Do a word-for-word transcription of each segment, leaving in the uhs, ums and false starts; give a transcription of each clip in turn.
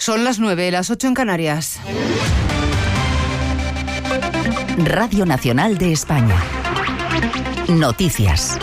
Son las nueve, las ocho en Canarias. Radio Nacional de España. Noticias.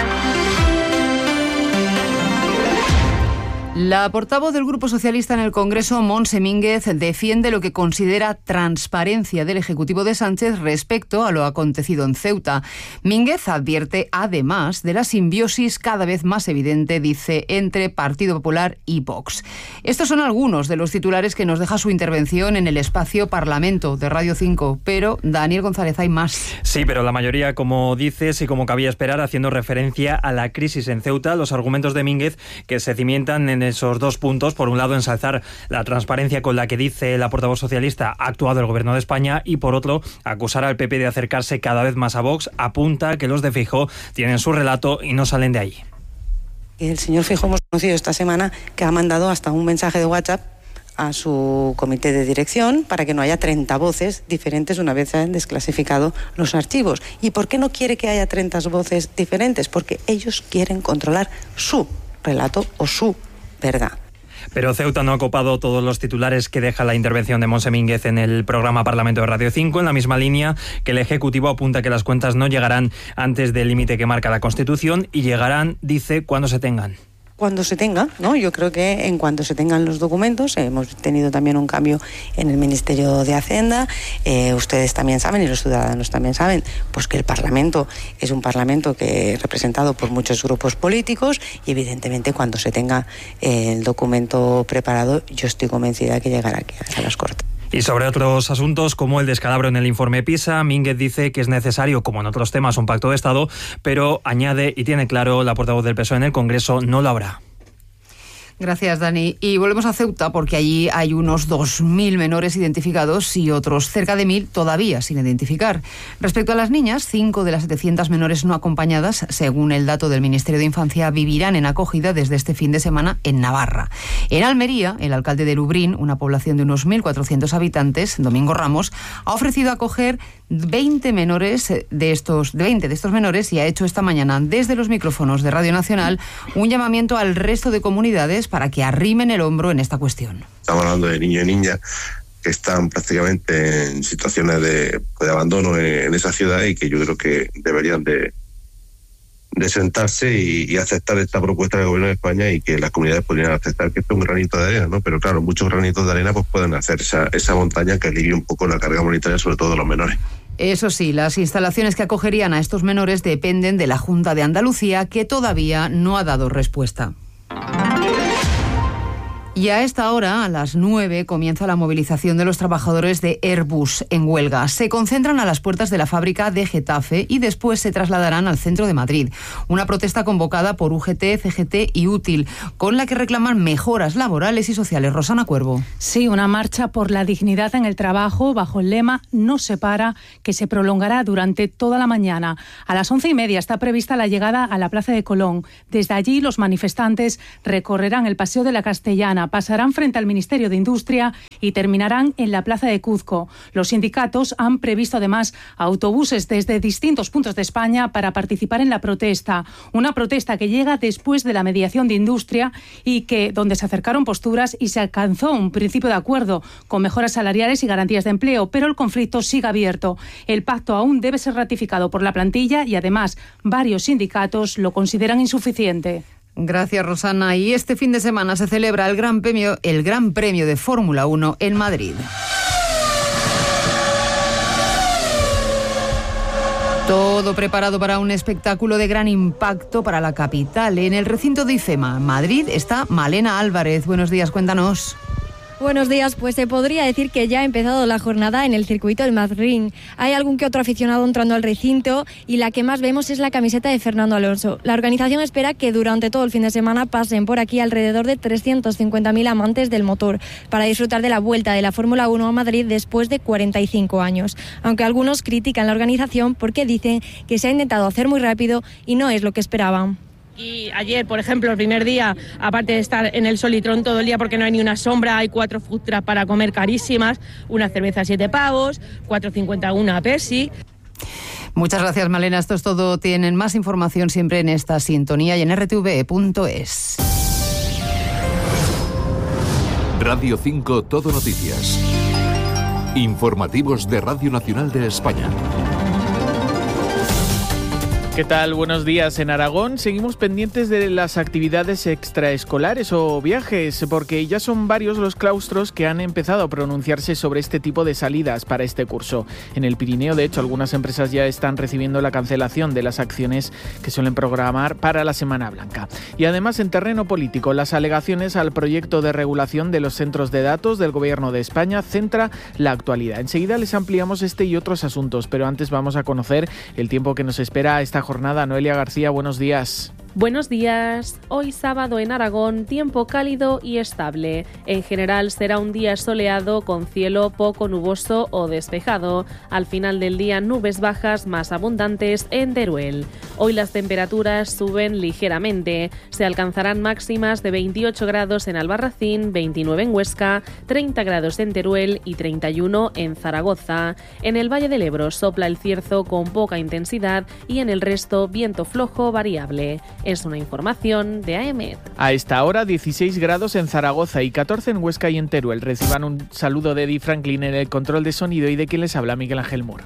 La portavoz del Grupo Socialista en el Congreso, Montse Mínguez, defiende lo que considera transparencia del Ejecutivo de Sánchez respecto a lo acontecido en Ceuta. Mínguez advierte, además, de la simbiosis cada vez más evidente, dice, entre Partido Popular y Vox. Estos son algunos de los titulares que nos deja su intervención en el espacio Parlamento de Radio cinco. Pero, Daniel González, hay más. Sí, pero la mayoría, como dices y como cabía esperar, haciendo referencia a la crisis en Ceuta, los argumentos de Mínguez que se cimientan en esos dos puntos. Por un lado, ensalzar la transparencia con la que dice la portavoz socialista ha actuado el Gobierno de España, y por otro, acusar al P P de acercarse cada vez más a Vox. Apunta que los de Feijóo tienen su relato y no salen de ahí. El señor Feijóo hemos conocido esta semana que ha mandado hasta un mensaje de WhatsApp a su comité de dirección para que no haya treinta voces diferentes una vez se han desclasificado los archivos. ¿Y por qué no quiere que haya treinta voces diferentes? Porque ellos quieren controlar su relato o su verdad. Pero Ceuta no ha copado todos los titulares que deja la intervención de Montse Mínguez en el programa Parlamento de Radio cinco, en la misma línea que el Ejecutivo apunta que las cuentas no llegarán antes del límite que marca la Constitución y llegarán, dice, cuando se tengan. Cuando se tenga, ¿no? Yo creo que en cuanto se tengan los documentos, eh, hemos tenido también un cambio en el Ministerio de Hacienda, eh, ustedes también saben y los ciudadanos también saben, pues que el Parlamento es un Parlamento que es representado por muchos grupos políticos y evidentemente cuando se tenga eh, el documento preparado, yo estoy convencida que llegará aquí a las Cortes. Y sobre otros asuntos, como el descalabro en el informe PISA, Mínguez dice que es necesario, como en otros temas, un pacto de Estado, pero añade y tiene claro la portavoz del P S O E en el Congreso, no lo habrá. Gracias, Dani. Y volvemos a Ceuta porque allí hay unos dos mil menores identificados y otros cerca de mil todavía sin identificar. Respecto a las niñas, cinco de las setecientas menores no acompañadas, según el dato del Ministerio de Infancia, vivirán en acogida desde este fin de semana en Navarra. En Almería, el alcalde de Lubrín, una población de unos mil cuatrocientos habitantes, Domingo Ramos, ha ofrecido acoger veinte menores de estos, veinte de estos menores y ha hecho esta mañana desde los micrófonos de Radio Nacional un llamamiento al resto de comunidades para que arrimen el hombro en esta cuestión. Estamos hablando de niños y niñas que están prácticamente en situaciones de, de abandono en, en esa ciudad y que yo creo que deberían de, de sentarse y, y aceptar esta propuesta del Gobierno de España y que las comunidades podrían aceptar que esto es un granito de arena, ¿no? Pero claro, muchos granitos de arena pues pueden hacer esa, esa montaña que alivie un poco la carga monetaria, sobre todo de los menores. Eso sí, las instalaciones que acogerían a estos menores dependen de la Junta de Andalucía, que todavía no ha dado respuesta. Y a esta hora, a las nueve, comienza la movilización de los trabajadores de Airbus en huelga. Se concentran a las puertas de la fábrica de Getafe y después se trasladarán al centro de Madrid. Una protesta convocada por U G T, C G T y Útil, con la que reclaman mejoras laborales y sociales. Rosana Cuervo. Sí, una marcha por la dignidad en el trabajo bajo el lema No se para, que se prolongará durante toda la mañana. A las once y media está prevista la llegada a la Plaza de Colón. Desde allí los manifestantes recorrerán el Paseo de la Castellana, pasarán frente al Ministerio de Industria y terminarán en la Plaza de Cuzco. Los sindicatos han previsto además autobuses desde distintos puntos de España para participar en la protesta. Una protesta que llega después de la mediación de Industria y que donde se acercaron posturas y se alcanzó un principio de acuerdo con mejoras salariales y garantías de empleo, pero el conflicto sigue abierto. El pacto aún debe ser ratificado por la plantilla y además varios sindicatos lo consideran insuficiente. Gracias, Rosana. Y este fin de semana se celebra el Gran Premio, el Gran Premio de Fórmula uno en Madrid. Todo preparado para un espectáculo de gran impacto para la capital. En el recinto de IFEMA, Madrid, está Malena Álvarez. Buenos días, cuéntanos. Buenos días, pues se podría decir que ya ha empezado la jornada en el circuito del Madrid. Hay algún que otro aficionado entrando al recinto y la que más vemos es la camiseta de Fernando Alonso. La organización espera que durante todo el fin de semana pasen por aquí alrededor de trescientos cincuenta mil amantes del motor para disfrutar de la vuelta de la Fórmula uno a Madrid después de cuarenta y cinco años. Aunque algunos critican la organización porque dicen que se ha intentado hacer muy rápido y no es lo que esperaban. Y ayer, por ejemplo, el primer día, aparte de estar en el Solitrón todo el día porque no hay ni una sombra, hay cuatro food trucks para comer carísimas, una cerveza a siete pavos, cuatro cincuenta una Pepsi. Muchas gracias, Malena. Esto es todo. Tienen más información siempre en esta sintonía y en r t v punto es. Radio cinco Todo Noticias. Informativos de Radio Nacional de España. ¿Qué tal? Buenos días. En Aragón seguimos pendientes de las actividades extraescolares o viajes, porque ya son varios los claustros que han empezado a pronunciarse sobre este tipo de salidas para este curso. En el Pirineo, de hecho, algunas empresas ya están recibiendo la cancelación de las acciones que suelen programar para la Semana Blanca. Y además, en terreno político, las alegaciones al proyecto de regulación de los centros de datos del Gobierno de España centra la actualidad. Enseguida les ampliamos este y otros asuntos, pero antes vamos a conocer el tiempo que nos espera a esta jornada. Noelia García, buenos días. Buenos días. Hoy sábado en Aragón, tiempo cálido y estable. En general será un día soleado con cielo poco nuboso o despejado. Al final del día, nubes bajas más abundantes en Teruel. Hoy las temperaturas suben ligeramente. Se alcanzarán máximas de veintiocho grados en Albarracín, veintinueve en Huesca, treinta grados en Teruel y treinta y uno en Zaragoza. En el Valle del Ebro sopla el cierzo con poca intensidad y en el resto viento flojo variable. Es una información de A E M E T. A esta hora, dieciséis grados en Zaragoza y catorce en Huesca y en Teruel. Reciban un saludo de Eddie Franklin en el control de sonido y de quien les habla, Miguel Ángel Mur.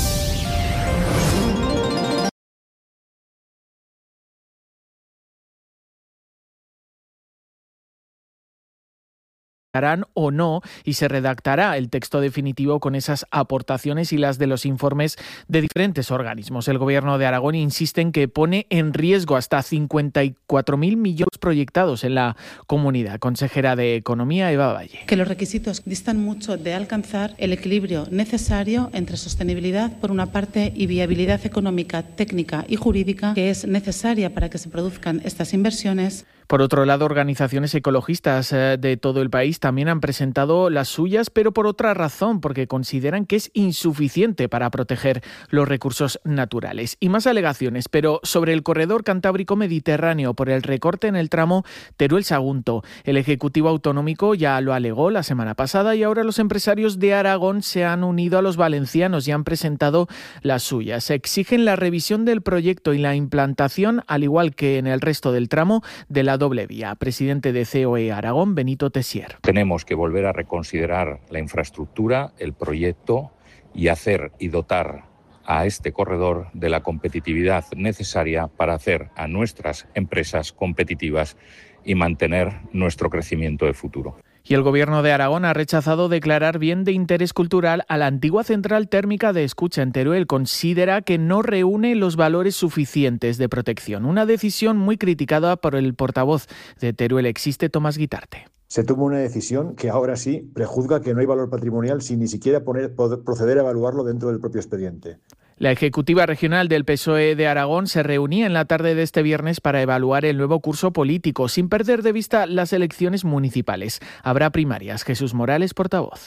Harán o no, y se redactará el texto definitivo con esas aportaciones y las de los informes de diferentes organismos. El Gobierno de Aragón insiste en que pone en riesgo hasta cincuenta y cuatro mil millones proyectados en la comunidad. Consejera de Economía, Eva Valle. Que los requisitos distan mucho de alcanzar el equilibrio necesario entre sostenibilidad por una parte y viabilidad económica, técnica y jurídica que es necesaria para que se produzcan estas inversiones. Por otro lado, organizaciones ecologistas de todo el país también han presentado las suyas, pero por otra razón, porque consideran que es insuficiente para proteger los recursos naturales. Y más alegaciones, pero sobre el corredor cantábrico-mediterráneo por el recorte en el tramo Teruel-Sagunto. El Ejecutivo Autonómico ya lo alegó la semana pasada y ahora los empresarios de Aragón se han unido a los valencianos y han presentado las suyas. Exigen la revisión del proyecto y la implantación, al igual que en el resto del tramo, de la doble vía. Presidente de C O E Aragón, Benito Tessier. Tenemos que volver a reconsiderar la infraestructura, el proyecto y hacer y dotar a este corredor de la competitividad necesaria para hacer a nuestras empresas competitivas y mantener nuestro crecimiento de futuro. Y el Gobierno de Aragón ha rechazado declarar bien de interés cultural a la antigua central térmica de Escucha en Teruel. Considera que no reúne los valores suficientes de protección. Una decisión muy criticada por el portavoz de Teruel Existe, Tomás Guitarte. Se toma una decisión que ahora sí prejuzga que no hay valor patrimonial sin ni siquiera poner, poder, proceder a evaluarlo dentro del propio expediente. La ejecutiva regional del P S O E de Aragón se reunía en la tarde de este viernes para evaluar el nuevo curso político, sin perder de vista las elecciones municipales. Habrá primarias. Jesús Morales, portavoz.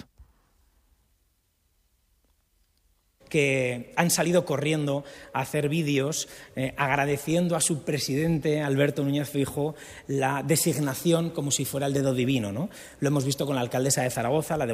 Que han salido corriendo a hacer vídeos eh, agradeciendo a su presidente Alberto Núñez Feijóo la designación como si fuera el dedo divino, ¿no? Lo hemos visto con la alcaldesa de Zaragoza, la de